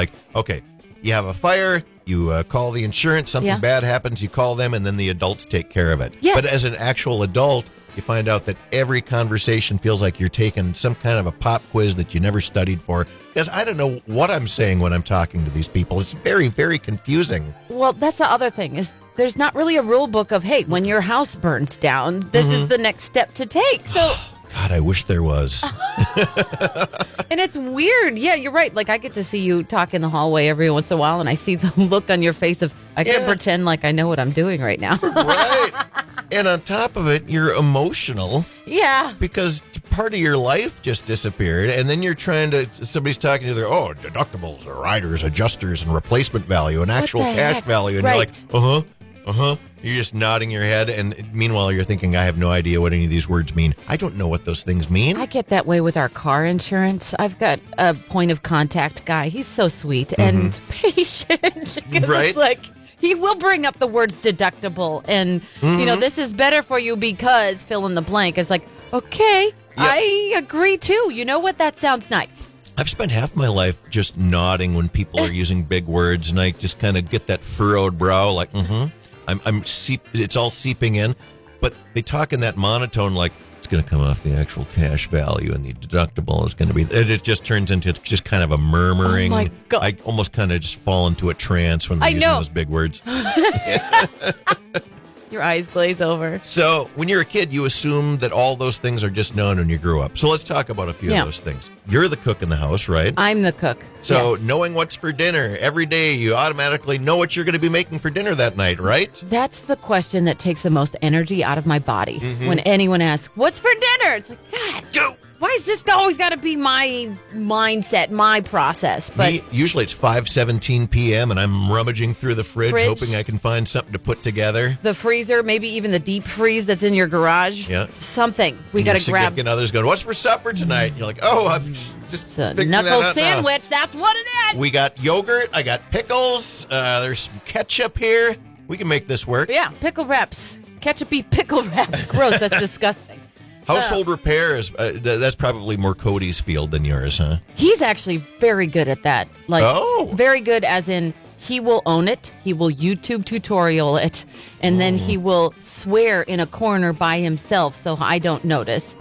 like, okay, you have a fire, you call the insurance, something bad happens, you call them, and then the adults take care of it. Yes. But as an actual adult, you find out that every conversation feels like you're taking some kind of a pop quiz that you never studied for. Because I don't know what I'm saying when I'm talking to these people. It's very, very confusing. Well, that's the other thing is there's not really a rule book of, hey, when your house burns down, this is the next step to take. So, God, I wish there was. and it's weird. Yeah, you're right. Like I get to see you talk in the hallway every once in a while, and I see the look on your face of, I can pretend like I know what I'm doing right now. Right. And on top of it, you're emotional. Yeah. Because part of your life just disappeared, and then you're trying to, somebody's talking to you, deductibles, riders, adjusters, and replacement value, and actual cash value. And you're like, You're just nodding your head, and meanwhile, you're thinking, I have no idea what any of these words mean. I don't know what those things mean. I get that way with our car insurance. I've got a point of contact guy. He's so sweet and patient. Right? It's like, he will bring up the words deductible and, this is better for you because fill in the blank. It's like, okay, I agree too. You know what? That sounds nice. I've spent half my life just nodding when people are using big words, and I just kind of get that furrowed brow, like, it's all seeping in. But they talk in that monotone, like, it's going to come off the actual cash value, and the deductible is going to be, it just turns into just kind of a murmuring. Oh my God. I almost kind of just fall into a trance when they're using those big words. Your eyes glaze over. So when you're a kid, you assume that all those things are just known when you grew up. So let's talk about a few of those things. You're the cook in the house, right? I'm the cook. So knowing what's for dinner every day, you automatically know what you're going to be making for dinner that night, right? That's the question that takes the most energy out of my body. When anyone asks, what's for dinner? It's like, God, why is this always got to be my mindset, my process? But usually it's 5:17 p.m. and I'm rummaging through the fridge, hoping I can find something to put together. The freezer, maybe even the deep freeze that's in your garage. Yeah. Something. We got to grab. Significant others going, what's for supper tonight? And you're like, I'm just it's a knuckle sandwich. That's what it is. We got yogurt. I got pickles. There's some ketchup here. We can make this work. Yeah, pickle wraps. Ketchup-y pickle wraps. Gross. That's disgusting. Household repairs, that's probably more Cody's field than yours, huh? He's actually very good at that. Very good as in he will own it, he will YouTube tutorial it, and then he will swear in a corner by himself so I don't notice.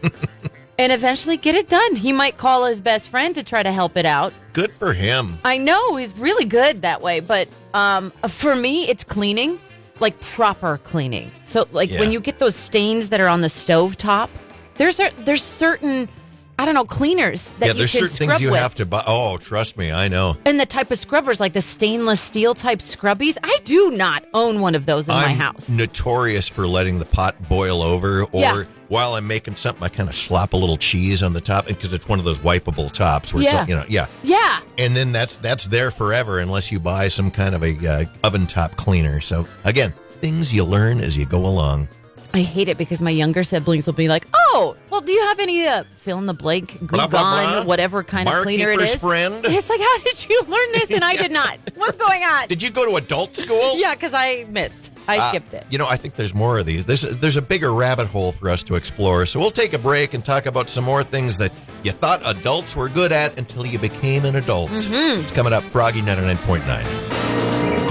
And eventually get it done. He might call his best friend to try to help it out. Good for him. I know, he's really good that way, but for me, it's cleaning. Like proper cleaning. So when you get those stains that are on the stove top, there's certain, I don't know, cleaners that you can there's certain scrub things you with. have to buy. Oh, trust me, I know. And the type of scrubbers, like the stainless steel type scrubbies, I do not own one of those in my house. I'm notorious for letting the pot boil over, or while I'm making something, I kind of slop a little cheese on the top, because it's one of those wipeable tops where it's, Yeah. And then that's there forever unless you buy some kind of a oven top cleaner. So again, things you learn as you go along. I hate it because my younger siblings will be like, oh, well, do you have any fill in the blank, Glugon, blah, blah. whatever kind of cleaner it is? Friend. It's like, how did you learn this and I did not? What's going on? Did you go to adult school? Yeah, because I missed. I skipped it. I think there's more of these. There's a bigger rabbit hole for us to explore. So we'll take a break and talk about some more things that you thought adults were good at until you became an adult. It's coming up, Froggy 99.9.